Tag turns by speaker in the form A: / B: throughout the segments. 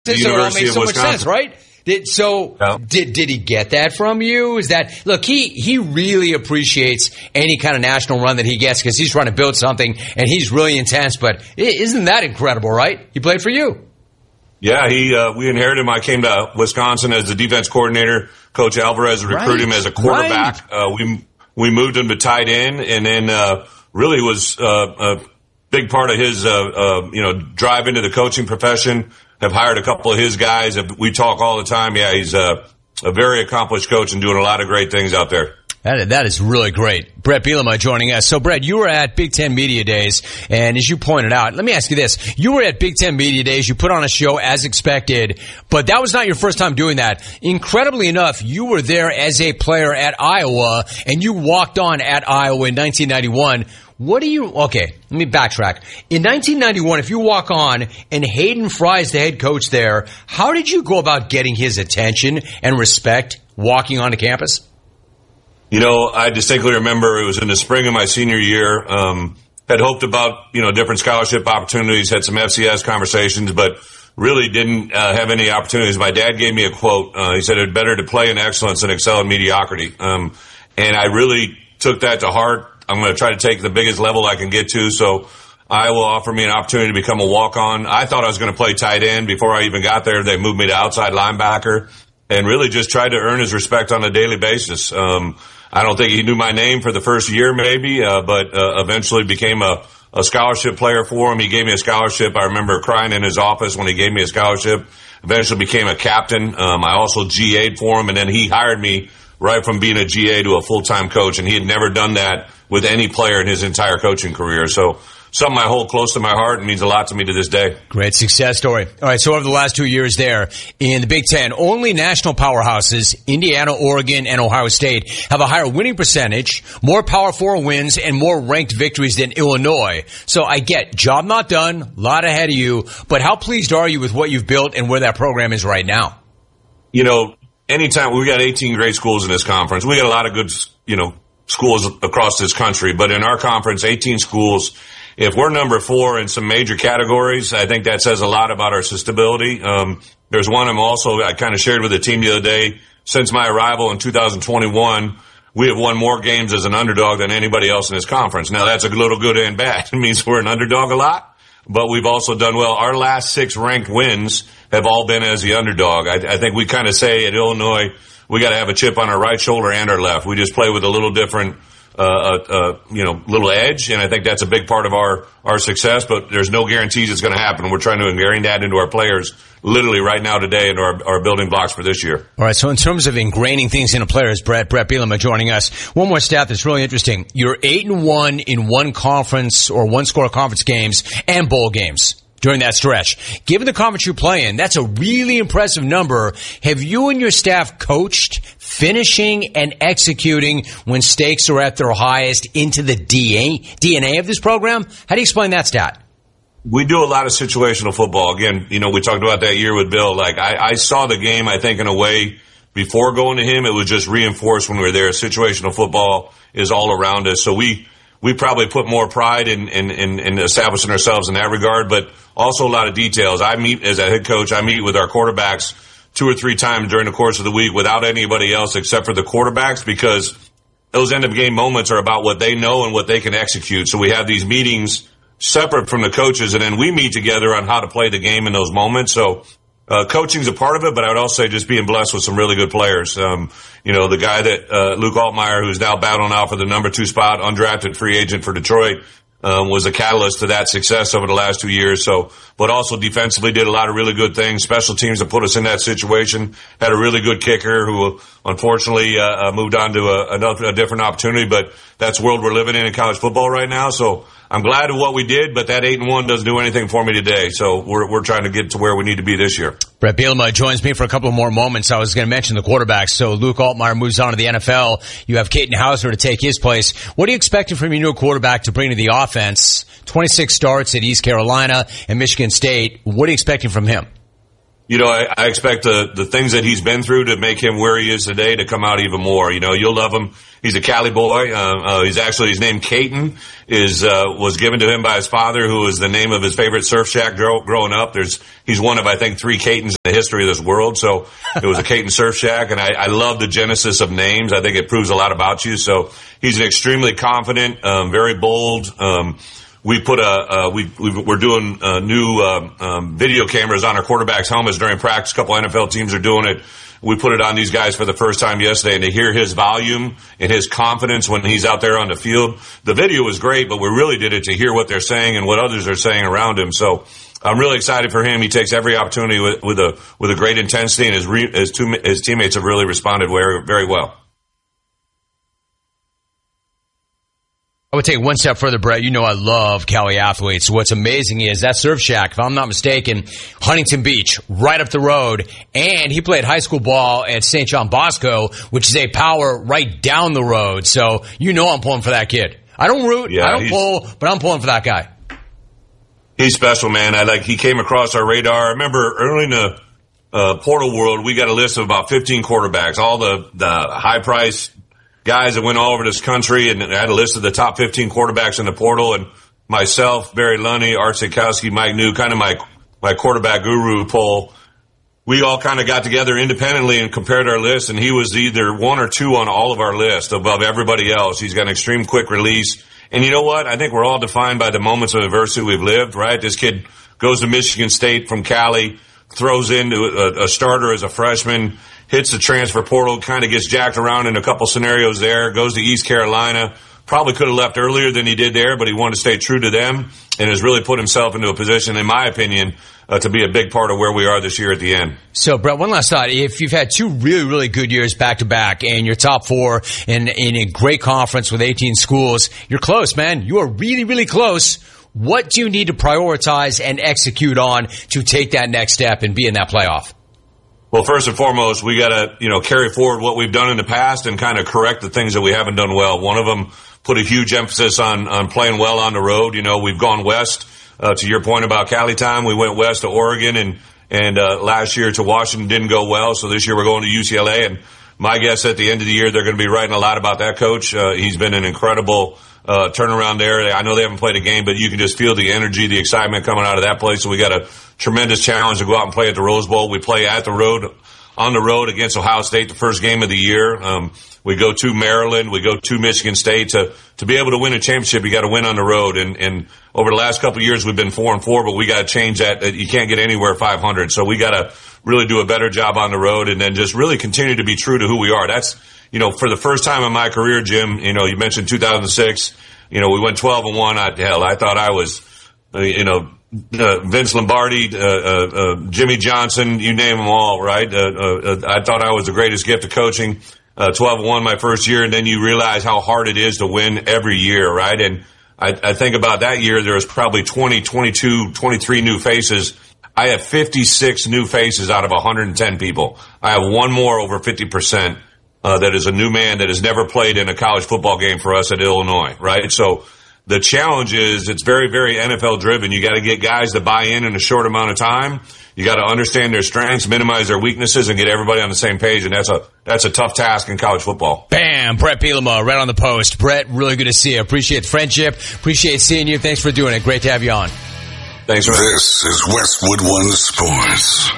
A: the University of Wisconsin. Much sense, right? Did he get that from you? Is that, look, he really appreciates any kind of national run that he gets because he's trying to build something and he's really intense, but isn't that incredible, right? He played for you.
B: Yeah, we inherited him. I came to Wisconsin as the defense coordinator. Coach Alvarez recruited him as a quarterback. Right. We moved him to tight end, and then really was a big part of his drive into the coaching profession. Have hired a couple of his guys. We talk all the time. Yeah, he's a very accomplished coach and doing a lot of great things out there.
A: That is really great. Bret Bielema joining us. So, Bret, you were at Big Ten Media Days, and as you pointed out, let me ask you this. You were at Big Ten Media Days. You put on a show as expected, but that was not your first time doing that. Incredibly enough, you were there as a player at Iowa, and you walked on at Iowa in 1991. Okay, let me backtrack. In 1991, if you walk on and Hayden Fry is the head coach there, how did you go about getting his attention and respect walking onto campus?
B: I distinctly remember it was in the spring of my senior year. Had hoped about, different scholarship opportunities, had some FCS conversations, but really didn't have any opportunities. My dad gave me a quote. He said, "It's better to play in excellence than excel in mediocrity." And I really took that to heart. I'm going to try to take the biggest level I can get to. So Iowa offered me an opportunity to become a walk-on. I thought I was going to play tight end. Before I even got there, they moved me to outside linebacker and really just tried to earn his respect on a daily basis. I don't think he knew my name for the first year maybe, but eventually became a scholarship player for him. He gave me a scholarship. I remember crying in his office when he gave me a scholarship. Eventually became a captain. I also GA'd for him, and then he hired me right from being a GA to a full-time coach, and he had never done that with any player in his entire coaching career. So something I hold close to my heart and means a lot to me to this day.
A: Great success story. All right, so over the last 2 years there in the Big Ten, only national powerhouses, Indiana, Oregon, and Ohio State, have a higher winning percentage, more Power 4 wins, and more ranked victories than Illinois. So I get, job not done, a lot ahead of you, but how pleased are you with what you've built and where that program is right now?
B: Anytime we got 18 great schools in this conference, we got a lot of good, schools across this country, but in our conference, 18 schools. If we're number 4 in some major categories, I think that says a lot about our stability. There's one I kind of shared with the team the other day. Since my arrival in 2021, we have won more games as an underdog than anybody else in this conference. Now, that's a little good and bad. It means we're an underdog a lot, but we've also done well. Our last 6 ranked wins have all been as the underdog. I think we kind of say at Illinois, we got to have a chip on our right shoulder and our left. We just play with a little different little edge, and I think that's a big part of our success, but there's no guarantees it's going to happen. We're trying to ingrain that into our players literally right now today into our building blocks for this year.
A: All right, so in terms of ingraining things into players, Bret Bielema joining us. One more stat that's really interesting. You're 8-1 in one conference or one-score conference games and bowl games during that stretch. Given the conference you play in, that's a really impressive number. Have you and your staff coached finishing and executing when stakes are at their highest into the DNA of this program? How do you explain that stat?
B: We do a lot of situational football. Again, we talked about that year with Bill. Like I saw the game, I think, in a way before going to him. It was just reinforced when we were there. Situational football is all around us. So we probably put more pride in establishing ourselves in that regard, but also a lot of details. As a head coach, I meet with our quarterbacks 2 or 3 times during the course of the week without anybody else except for the quarterbacks, because those end of game moments are about what they know and what they can execute. So we have these meetings separate from the coaches, and then we meet together on how to play the game in those moments. So coaching's a part of it, but I would also say just being blessed with some really good players. The guy that Luke Altmaier, who's now battling out for the number 2 spot, undrafted free agent for Detroit, was a catalyst to that success over the last 2 years. So, but also defensively did a lot of really good things. Special teams that put us in that situation. Had a really good kicker who unfortunately moved on to a different opportunity. But that's the world we're living in college football right now. So I'm glad of what we did, but that 8-1 doesn't do anything for me today. So we're trying to get to where we need to be this year.
A: Bret Bielema joins me for a couple of more moments. I was going to mention the quarterbacks. So Luke Altmaier moves on to the NFL. You have Katin Houser to take his place. What are you expecting from your new quarterback to bring to the offense? 26 starts at East Carolina and Michigan State. What are you expecting from him?
B: I expect the things that he's been through to make him where he is today to come out even more. You'll love him. He's a Cali boy. His name Caton was given to him by his father, who was the name of his favorite surf shack growing up. He's one of, I think, 3 Catons in the history of this world. So it was a Caton Surf Shack, and I love the genesis of names. I think it proves a lot about you. So he's an extremely confident, very bold, we put we're doing new video cameras on our quarterbacks' helmets during practice. A couple NFL teams are doing it. We put it on these guys for the first time yesterday, and to hear his volume and his confidence when he's out there on the field. The video was great, but we really did it to hear what they're saying and what others are saying around him. So I'm really excited for him. He takes every opportunity with a great intensity, and his teammates have really responded very, very well.
A: I would take one step further, Brett. I love Cali athletes. What's amazing is that Surf Shack, if I'm not mistaken, Huntington Beach, right up the road. And he played high school ball at St. John Bosco, which is a power right down the road. So I'm pulling for that kid. I don't root, I don't pull, but I'm pulling for that guy.
B: He's special, man. He came across our radar. I remember early in the portal world, we got a list of about 15 quarterbacks, all the high-priced guys that went all over this country, and I had a list of the top 15 quarterbacks in the portal, and myself, Barry Lunny, Art Sikowski, Mike New, kind of my quarterback guru poll. We all kind of got together independently and compared our list, and he was either 1 or 2 on all of our list above everybody else. He's got an extreme quick release. And you know what? I think we're all defined by the moments of adversity we've lived, right? This kid goes to Michigan State from Cali, throws into a starter as a freshman, hits the transfer portal, kind of gets jacked around in a couple scenarios there, goes to East Carolina, probably could have left earlier than he did there, but he wanted to stay true to them and has really put himself into a position, in my opinion, to be a big part of where we are this year at the end.
A: So, Brett, one last thought. If you've had 2 really, really good years back-to-back and you're top 4 in a great conference with 18 schools, you're close, man. You are really, really close. What do you need to prioritize and execute on to take that next step and be in that playoff?
B: Well, first and foremost, we got to, carry forward what we've done in the past and kind of correct the things that we haven't done well. One of them put a huge emphasis on playing well on the road. We've gone west, to your point about Cali time. We went west to Oregon and last year to Washington didn't go well. So this year we're going to UCLA, and my guess at the end of the year, they're going to be writing a lot about that coach. He's been an incredible turnaround there. I know they haven't played a game, but you can just feel the energy, the excitement coming out of that place. So we got a tremendous challenge to go out and play at the Rose Bowl. We play on the road against Ohio State, the first game of the year. We go to Maryland. We go to Michigan State. To be able to win a championship, you got to win on the road. And over the last couple of years, we've been 4-4, but we got to change that. You can't get anywhere 500. So we got to really do a better job on the road and then just really continue to be true to who we are. That's, for the first time in my career, Jim, you mentioned 2006, we went 12-1. I thought I was, Vince Lombardi, Jimmy Johnson, you name them all, right? I thought I was the greatest gift of coaching. 12-1 my first year, and then you realize how hard it is to win every year, right? And I think about that year, there was probably 20, 22, 23 new faces. I have 56 new faces out of 110 people. I have one more over 50%, that is a new man that has never played in a college football game for us at Illinois, right? So the challenge is it's very, very NFL driven. You got to get guys to buy in a short amount of time. You got to understand their strengths, minimize their weaknesses, and get everybody on the same page. And that's a tough task in college football.
A: Bam! Brett Bielema, right on the post. Brett, really good to see you. Appreciate the friendship. Appreciate seeing you. Thanks for doing it. Great to have you on.
B: Thanks, man.
C: This is Westwood One Sports.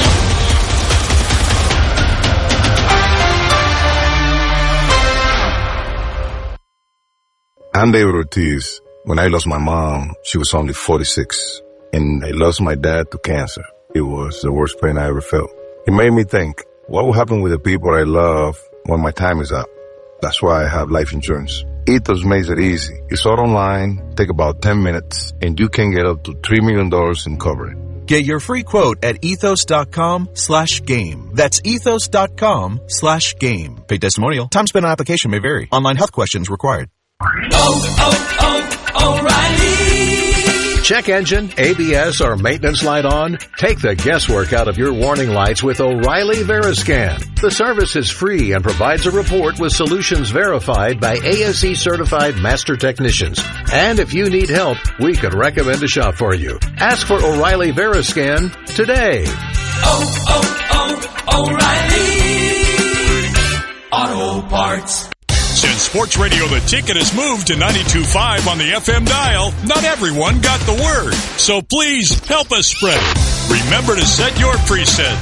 D: I'm David Ortiz. When I lost my mom, she was only 46. And I lost my dad to cancer. It was the worst pain I ever felt. It made me think, what will happen with the people I love when my time is up? That's why I have life insurance. Ethos makes it easy. It's all online, take about 10 minutes, and you can get up to $3 million in coverage.
E: Get your free quote at ethos.com/game. That's ethos.com/game. Paid testimonial. Time spent on application may vary. Online health questions required.
F: O'Reilly Check engine, ABS, or maintenance light on? Take the guesswork out of your warning lights with O'Reilly Veriscan. The service is free and provides a report with solutions verified by ASE certified master technicians. And if you need help, we could recommend a shop for you. Ask for O'Reilly Veriscan today.
G: O'Reilly Auto Parts.
H: Since Sports Radio The Ticket has moved to 92.5 on the FM dial, not everyone got the word. So please help us spread it. Remember to set your preset